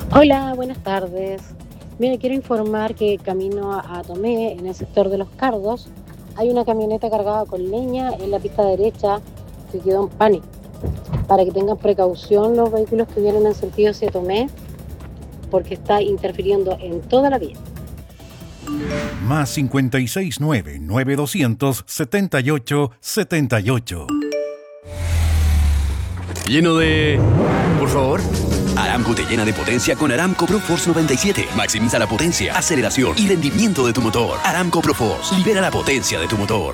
Hola, buenas tardes. Mira, quiero informar que camino a Tomé, en el sector de Los Cardos, hay una camioneta cargada con leña en la pista derecha que quedó en pánico. Para que tengan precaución los vehículos que vienen en sentido hacia Tomé, porque está interfiriendo en toda la vía. Más 569-9200-7878. Lleno de... Por favor. Aramco te llena de potencia con Aramco ProForce 97. Maximiza la potencia, aceleración y rendimiento de tu motor. Aramco ProForce. Libera la potencia de tu motor.